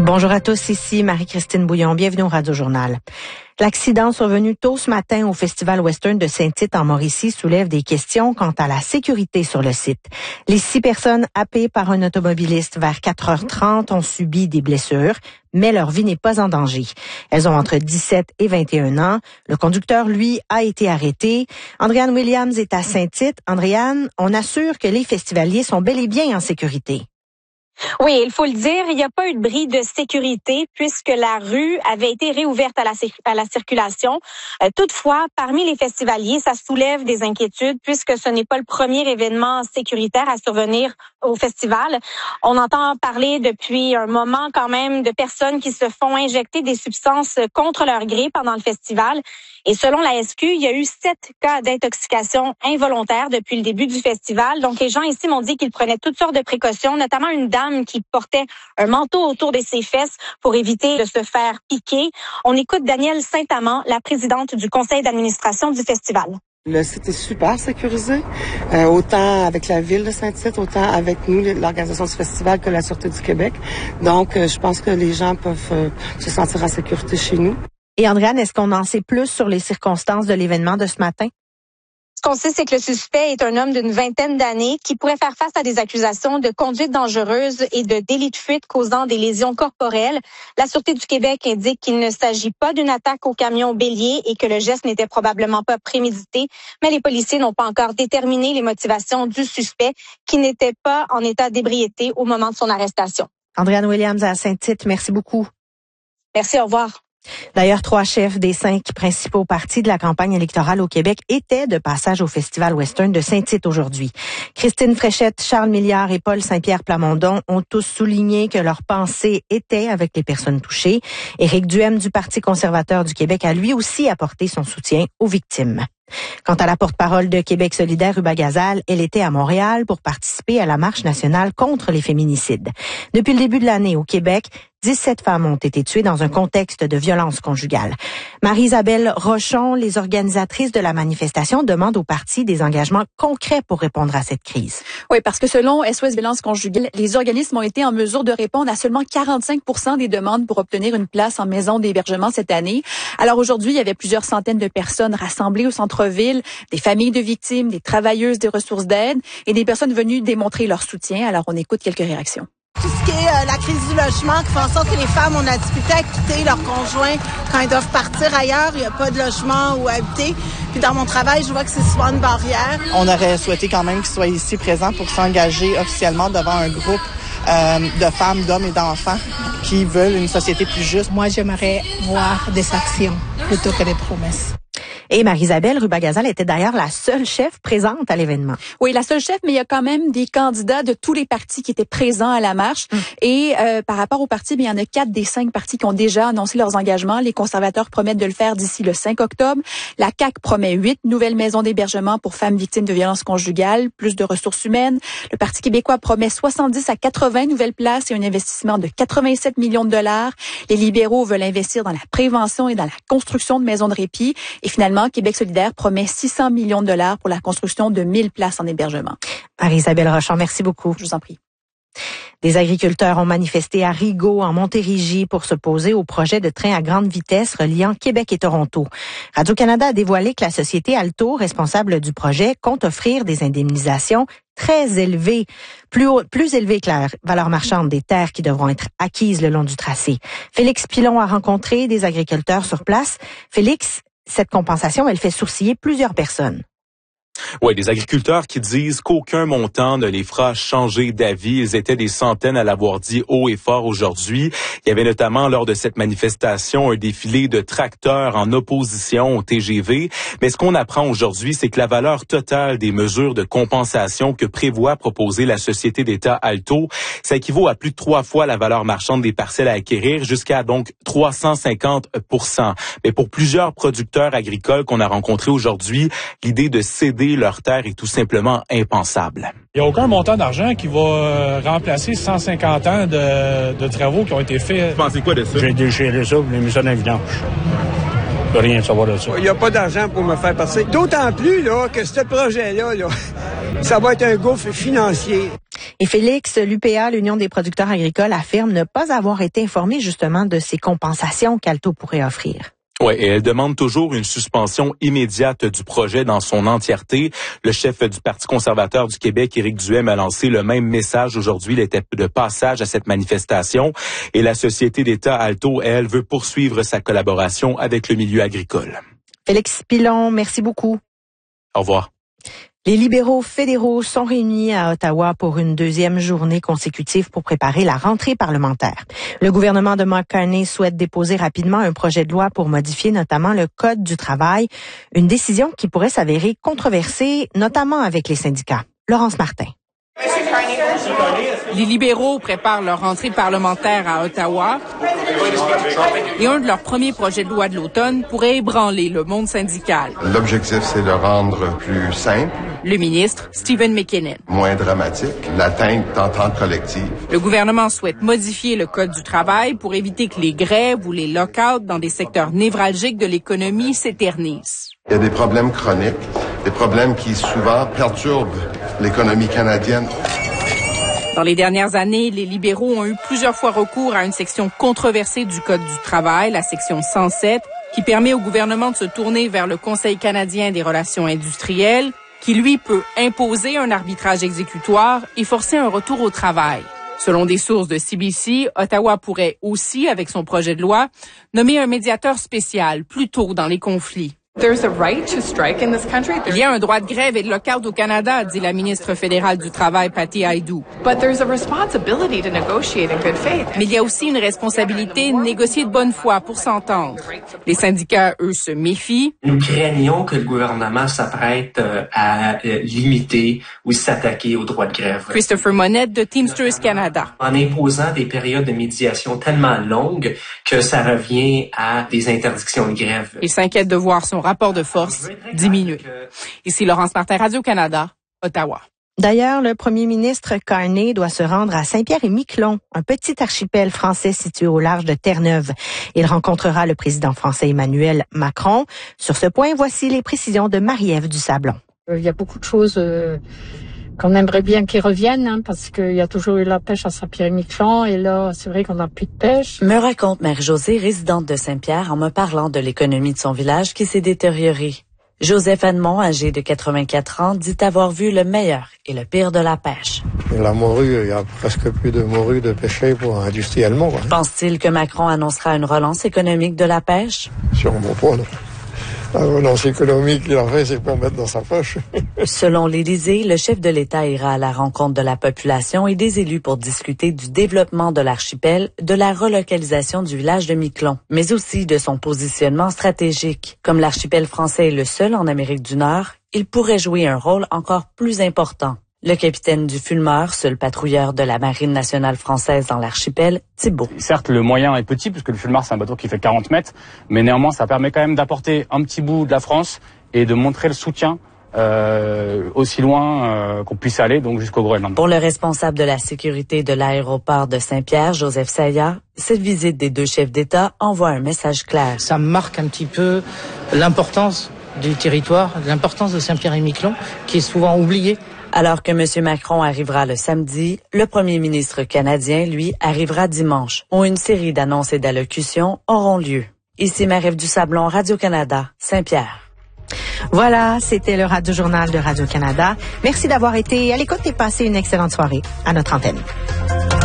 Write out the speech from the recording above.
Bonjour à tous, ici Marie-Christine Bouillon. Bienvenue au Radio-Journal. L'accident survenu tôt ce matin au Festival Western de Saint-Tite en Mauricie soulève des questions quant à la sécurité sur le site. Les 6 personnes happées par un automobiliste vers 4h30 ont subi des blessures, mais leur vie n'est pas en danger. Elles ont entre 17 et 21 ans. Le conducteur, lui, a été arrêté. Andréane Williams est à Saint-Tite. Andréane, on assure que les festivaliers sont bel et bien en sécurité. Oui, il faut le dire, il n'y a pas eu de bris de sécurité puisque la rue avait été réouverte à la circulation. Toutefois, parmi les festivaliers, ça soulève des inquiétudes puisque ce n'est pas le premier événement sécuritaire à survenir au festival. On entend parler depuis un moment quand même de personnes qui se font injecter des substances contre leur gré pendant le festival. Et selon la SQ, il y a eu 7 cas d'intoxication involontaire depuis le début du festival. Donc les gens ici m'ont dit qu'ils prenaient toutes sortes de précautions, notamment une dame qui portait un manteau autour de ses fesses pour éviter de se faire piquer. On écoute Danielle Saint-Amand, la présidente du conseil d'administration du festival. Le site est super sécurisé, autant avec la ville de Saint-Tite, autant avec nous, l'organisation du festival, que la Sûreté du Québec. Donc, je pense que les gens peuvent se sentir en sécurité chez nous. Et Andréane, est-ce qu'on en sait plus sur les circonstances de l'événement de ce matin? Ce qu'on sait, c'est que le suspect est un homme d'une vingtaine d'années qui pourrait faire face à des accusations de conduite dangereuse et de délit de fuite causant des lésions corporelles. La Sûreté du Québec indique qu'il ne s'agit pas d'une attaque au camion bélier et que le geste n'était probablement pas prémédité, mais les policiers n'ont pas encore déterminé les motivations du suspect qui n'était pas en état d'ébriété au moment de son arrestation. Andréane Williams à Saint-Tite, merci beaucoup. Merci, au revoir. D'ailleurs, 3 chefs des 5 principaux partis de la campagne électorale au Québec étaient de passage au Festival Western de Saint-Tite aujourd'hui. Christine Fréchette, Charles Milliard et Paul Saint-Pierre Plamondon ont tous souligné que leur pensée était avec les personnes touchées. Éric Duhem du Parti conservateur du Québec a lui aussi apporté son soutien aux victimes. Quant à la porte-parole de Québec solidaire, Ruba Gazal, elle était à Montréal pour participer à la marche nationale contre les féminicides. Depuis le début de l'année au Québec, 17 femmes ont été tuées dans un contexte de violence conjugale. Marie-Isabelle Rochon, les organisatrices de la manifestation, demandent au parti des engagements concrets pour répondre à cette crise. Oui, parce que selon SOS Violence conjugale, les organismes ont été en mesure de répondre à seulement 45% des demandes pour obtenir une place en maison d'hébergement cette année. Alors aujourd'hui, il y avait plusieurs centaines de personnes rassemblées au centre-ville, des familles de victimes, des travailleuses des ressources d'aide et des personnes venues démontrer leur soutien. Alors on écoute quelques réactions. Tout ce qui est la crise du logement, qui fait en sorte que les femmes ont la difficulté à quitter leur conjoint quand ils doivent partir ailleurs, il n'y a pas de logement où habiter. Puis dans mon travail, je vois que c'est souvent une barrière. On aurait souhaité quand même qu'ils soient ici présents pour s'engager officiellement devant un groupe de femmes, d'hommes et d'enfants qui veulent une société plus juste. Moi, j'aimerais voir des actions plutôt que des promesses. Et Marie-Isabelle Ruba-Gazal était d'ailleurs la seule chef présente à l'événement. Oui, la seule chef, mais il y a quand même des candidats de tous les partis qui étaient présents à la marche. Et par rapport aux partis, il y en a 4 des 5 partis qui ont déjà annoncé leurs engagements. Les conservateurs promettent de le faire d'ici le 5 octobre. La CAQ promet 8 nouvelles maisons d'hébergement pour femmes victimes de violences conjugales, plus de ressources humaines. Le Parti québécois promet 70 à 80 nouvelles places et un investissement de 87 millions de dollars. Les libéraux veulent investir dans la prévention et dans la construction de maisons de répit. Et finalement, Québec solidaire promet 600 millions de dollars pour la construction de 1000 places en hébergement. Marie-Isabelle Rochon, merci beaucoup. Je vous en prie. Des agriculteurs ont manifesté à Rigaud, en Montérégie, pour s'opposer au projet de train à grande vitesse reliant Québec et Toronto. Radio-Canada a dévoilé que la société Alto, responsable du projet, compte offrir des indemnisations très élevées, plus élevées que la valeur marchande des terres qui devront être acquises le long du tracé. Félix Pilon a rencontré des agriculteurs sur place. Félix, cette compensation, elle fait sourciller plusieurs personnes. Oui, des agriculteurs qui disent qu'aucun montant ne les fera changer d'avis. Ils étaient des centaines à l'avoir dit haut et fort aujourd'hui. Il y avait notamment lors de cette manifestation un défilé de tracteurs en opposition au TGV. Mais ce qu'on apprend aujourd'hui, c'est que la valeur totale des mesures de compensation que prévoit proposer la société d'État Alto, ça équivaut à plus de 3 fois la valeur marchande des parcelles à acquérir, jusqu'à donc 350%. Mais pour plusieurs producteurs agricoles qu'on a rencontrés aujourd'hui, l'idée de céder leur terre est tout simplement impensable. Il n'y a aucun montant d'argent qui va remplacer 150 ans de travaux qui ont été faits. Vous pensez quoi de ça? J'ai déchiré ça, j'ai mis ça dans le vidange. Je peux rien de savoir de ça. Il n'y a pas d'argent pour me faire passer. D'autant plus là, que ce projet-là, ça va être un gouffre financier. Et Félix, l'UPA, l'Union des producteurs agricoles, affirme ne pas avoir été informé justement de ces compensations qu'Alto pourrait offrir. Oui, et elle demande toujours une suspension immédiate du projet dans son entièreté. Le chef du Parti conservateur du Québec, Éric Duhaime, a lancé le même message aujourd'hui. Il était de passage à cette manifestation. Et la société d'État Alto, elle, veut poursuivre sa collaboration avec le milieu agricole. Félix Pilon, merci beaucoup. Au revoir. Les libéraux fédéraux sont réunis à Ottawa pour une deuxième journée consécutive pour préparer la rentrée parlementaire. Le gouvernement de Mark Carney souhaite déposer rapidement un projet de loi pour modifier notamment le Code du travail, une décision qui pourrait s'avérer controversée, notamment avec les syndicats. Laurence Martin. Les libéraux préparent leur rentrée parlementaire à Ottawa et un de leurs premiers projets de loi de l'automne pourrait ébranler le monde syndical. L'objectif, c'est de rendre plus simple. Le ministre, Stephen McKinnon. Moins dramatique, l'atteinte d'entente collective. Le gouvernement souhaite modifier le Code du travail pour éviter que les grèves ou les lock-outs dans des secteurs névralgiques de l'économie s'éternisent. Il y a des problèmes chroniques, des problèmes qui souvent perturbent l'économie canadienne. Dans les dernières années, les libéraux ont eu plusieurs fois recours à une section controversée du Code du travail, la section 107, qui permet au gouvernement de se tourner vers le Conseil canadien des relations industrielles, qui lui peut imposer un arbitrage exécutoire et forcer un retour au travail. Selon des sources de CBC, Ottawa pourrait aussi, avec son projet de loi, nommer un médiateur spécial plus tôt dans les conflits. Il y a un droit de grève et de lock-out au Canada, dit la ministre fédérale du Travail, Patty Hajdu. Mais il y a aussi une responsabilité de négocier de bonne foi pour s'entendre. Les syndicats, eux, se méfient. Nous craignons que le gouvernement s'apprête à limiter ou s'attaquer au droit de grève. Christopher Monette de Teamsters Canada. En imposant des périodes de médiation tellement longues que ça revient à des interdictions de grève. Il s'inquiète de voir son rapport de force diminuer. Ici Laurence Martin, Radio-Canada, Ottawa. D'ailleurs, le premier ministre Carney doit se rendre à Saint-Pierre-et-Miquelon, un petit archipel français situé au large de Terre-Neuve. Il rencontrera le président français Emmanuel Macron. Sur ce point, voici les précisions de Marie-Ève Dusablon. Il y a beaucoup de choses qu'on aimerait bien qu'ils reviennent, parce qu'il y a toujours eu la pêche à Saint-Pierre-et-Miquelon, et là, c'est vrai qu'on n'a plus de pêche. Me raconte Mère-Josée, résidente de Saint-Pierre, en me parlant de l'économie de son village qui s'est détériorée. Joseph Edmond, âgé de 84 ans, dit avoir vu le meilleur et le pire de la pêche. La morue, il y a presque plus de morue de pêcher pour industriellement. Pense-t-il que Macron annoncera une relance économique de la pêche? Sûrement pas, non. La relance économique qu'il a fait, c'est pour mettre dans sa poche. Selon l'Élysée, le chef de l'État ira à la rencontre de la population et des élus pour discuter du développement de l'archipel, de la relocalisation du village de Miquelon, mais aussi de son positionnement stratégique. Comme l'archipel français est le seul en Amérique du Nord, il pourrait jouer un rôle encore plus important. Le capitaine du Fulmar, seul patrouilleur de la Marine nationale française dans l'archipel, Thibault. Certes, le moyen est petit, puisque le Fulmar, c'est un bateau qui fait 40 mètres, mais néanmoins, ça permet quand même d'apporter un petit bout de la France et de montrer le soutien aussi loin qu'on puisse aller, donc jusqu'au Groenland. Pour le responsable de la sécurité de l'aéroport de Saint-Pierre, Joseph Saya, cette visite des deux chefs d'État envoie un message clair. Ça marque un petit peu l'importance du territoire, l'importance de Saint-Pierre-et-Miquelon, qui est souvent oubliée. Alors que M. Macron arrivera le samedi, le premier ministre canadien, lui, arrivera dimanche, où une série d'annonces et d'allocutions auront lieu. Ici Marie-Ève Dusablon, Radio-Canada, Saint-Pierre. Voilà, c'était le Radio-Journal de Radio-Canada. Merci d'avoir été à l'écoute et passé une excellente soirée à notre antenne.